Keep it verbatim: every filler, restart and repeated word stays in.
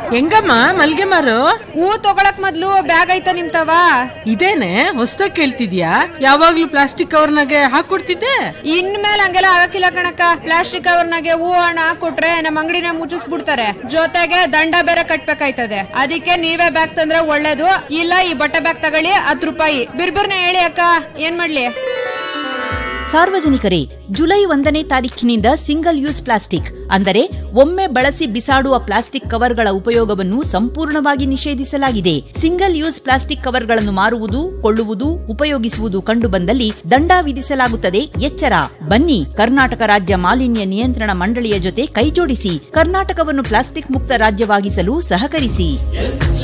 ಹೆಂಗಮ್ಮ ಮಲ್ಗೆ ಮಾರು? ಹೂ ತಗೊಳಕ್ ಮೊದ್ಲು ಬ್ಯಾಗ್ ಐತ ನಿಮ್ತವ? ಇದೇನೆ ಹೊಸ್ದಾಗ್ ಕೇಳ್ತಿದ್ಯಾ? ಯಾವಾಗ್ಲೂ ಪ್ಲಾಸ್ಟಿಕ್ ಕವರ್ನಾಗೆ ಹಾಕೊಡ್ತಿದ್ದೆ. ಇನ್ಮೇಲೆ ಹಂಗೆಲ್ಲ ಆಗಕ್ಕಿಲ್ಲ ಕಣಕ್ಕ. ಪ್ಲಾಸ್ಟಿಕ್ ಕವರ್ನಾಗೆ ಹೂ ಹಣ ಹಾಕೊಟ್ರೆ ನಮ್ ಅಂಗಡಿನ ಮುಚ್ಚಿಸ್ಬಿಡ್ತಾರೆ, ಜೊತೆಗೆ ದಂಡ ಬೇರೆ ಕಟ್ಬೇಕಾಯ್ತದೆ. ಅದಕ್ಕೆ ನೀವೇ ಬ್ಯಾಗ್ ತಂದ್ರೆ ಒಳ್ಳೇದು. ಇಲ್ಲ ಈ ಬಟ್ಟೆ ಬ್ಯಾಗ್ ತಗೊಳ್ಳಿ, ಹತ್ತು ರೂಪಾಯಿ. ಬಿರ್ಬಿರ್ನ ಹೇಳಿ ಅಕ್ಕ, ಏನ್ ಮಾಡ್ಲಿ? ಸಾರ್ವಜನಿಕರೇ, ಜುಲೈ ಒಂದನೇ ತಾರೀಖಿನಿಂದ ಸಿಂಗಲ್ ಯೂಸ್ ಪ್ಲಾಸ್ಟಿಕ್ ಅಂದರೆ ಒಮ್ಮೆ ಬಳಸಿ ಬಿಸಾಡುವ ಪ್ಲಾಸ್ಟಿಕ್ ಕವರ್ಗಳ ಉಪಯೋಗವನ್ನು ಸಂಪೂರ್ಣವಾಗಿ ನಿಷೇಧಿಸಲಾಗಿದೆ. ಸಿಂಗಲ್ ಯೂಸ್ ಪ್ಲಾಸ್ಟಿಕ್ ಕವರ್ಗಳನ್ನು ಮಾರುವುದು, ಕೊಳ್ಳುವುದು, ಉಪಯೋಗಿಸುವುದು ಕಂಡುಬಂದಲ್ಲಿ ದಂಡ ವಿಧಿಸಲಾಗುತ್ತದೆ. ಎಚ್ಚರ! ಬನ್ನಿ, ಕರ್ನಾಟಕ ರಾಜ್ಯ ಮಾಲಿನ್ಯ ನಿಯಂತ್ರಣ ಮಂಡಳಿಯ ಜೊತೆ ಕೈಜೋಡಿಸಿ ಕರ್ನಾಟಕವನ್ನು ಪ್ಲಾಸ್ಟಿಕ್ ಮುಕ್ತ ರಾಜ್ಯವಾಗಿಸಲು ಸಹಕರಿಸಿ.